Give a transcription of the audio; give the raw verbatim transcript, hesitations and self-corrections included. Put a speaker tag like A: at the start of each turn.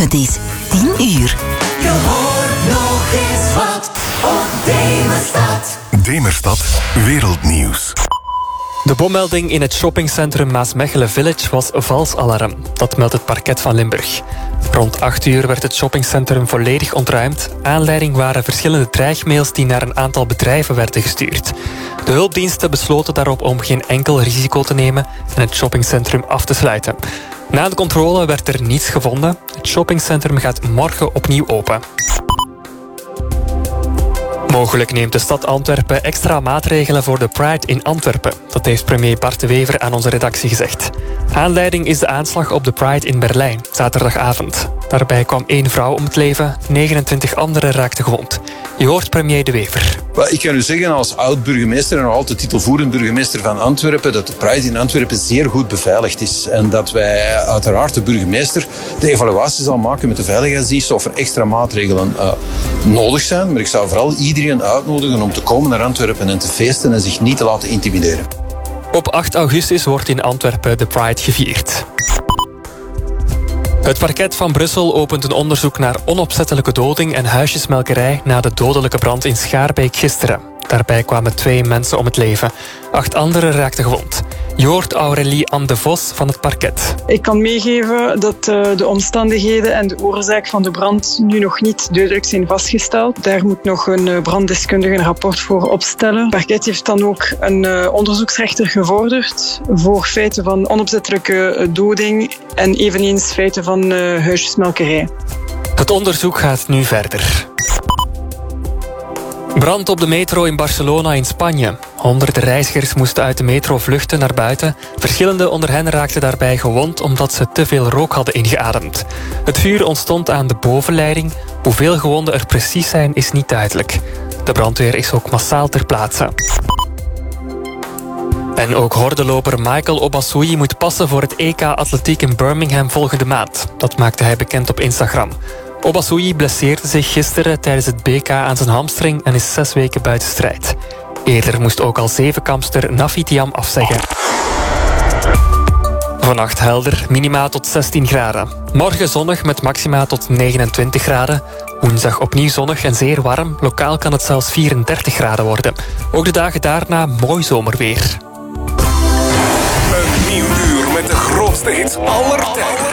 A: Het is tien uur.
B: Je hoort nog eens wat op Demerstad.
C: Demerstad Wereldnieuws.
D: De bommelding in het shoppingcentrum Maasmechelen Village was vals alarm. Dat meldt het parket van Limburg. Rond acht uur werd het shoppingcentrum volledig ontruimd. Aanleiding waren verschillende dreigmails die naar een aantal bedrijven werden gestuurd. De hulpdiensten besloten daarop om geen enkel risico te nemen en het shoppingcentrum af te sluiten. Na de controle werd er niets gevonden. Het shoppingcentrum gaat morgen opnieuw open. Mogelijk neemt de stad Antwerpen extra maatregelen voor de Pride in Antwerpen. Dat heeft premier Bart de Wever aan onze redactie gezegd. Aanleiding is de aanslag op de Pride in Berlijn, zaterdagavond. Daarbij kwam één vrouw om het leven, negenentwintig anderen raakten gewond. Je hoort premier de Wever.
E: Ik kan u zeggen als oud-burgemeester en nog altijd titelvoerend burgemeester van Antwerpen dat de Pride in Antwerpen zeer goed beveiligd is. En dat wij uiteraard de burgemeester de evaluatie zal maken met de veiligheidsdienst of er extra maatregelen uh, nodig zijn. Maar ik zou vooral iedereen uitnodigen om te komen naar Antwerpen en te feesten en zich niet te laten intimideren.
D: Op acht augustus wordt in Antwerpen de Pride gevierd. Het parket van Brussel opent een onderzoek naar onopzettelijke doding en huisjesmelkerij na de dodelijke brand in Schaarbeek gisteren. Daarbij kwamen twee mensen om het leven. Acht anderen raakten gewond. Je hoort Aurélie Anne de Vos van het parket.
F: Ik kan meegeven dat uh, de omstandigheden en de oorzaak van de brand nu nog niet duidelijk zijn vastgesteld. Daar moet nog een uh, branddeskundige een rapport voor opstellen. Het parket heeft dan ook een uh, onderzoeksrechter gevorderd voor feiten van onopzettelijke uh, doding en eveneens feiten van uh, huisjesmelkerij.
D: Het onderzoek gaat nu verder. Brand op de metro in Barcelona in Spanje. Honderden reizigers moesten uit de metro vluchten naar buiten. Verschillende onder hen raakten daarbij gewond omdat ze te veel rook hadden ingeademd. Het vuur ontstond aan de bovenleiding. Hoeveel gewonden er precies zijn is niet duidelijk. De brandweer is ook massaal ter plaatse. En ook hordenloper Michael Obasui moet passen voor het E K Atletiek in Birmingham volgende maand. Dat maakte hij bekend op Instagram. Obasui blesseerde zich gisteren tijdens het B K aan zijn hamstring en is zes weken buiten strijd. Eerder moest ook al zevenkampster Nafi Thiam afzeggen. Vannacht helder, minima tot zestien graden. Morgen zonnig met maxima tot negenentwintig graden. Woensdag opnieuw zonnig en zeer warm. Lokaal kan het zelfs vierendertig graden worden. Ook de dagen daarna mooi zomerweer.
C: Een nieuw uur met de grootste hits aller tijden.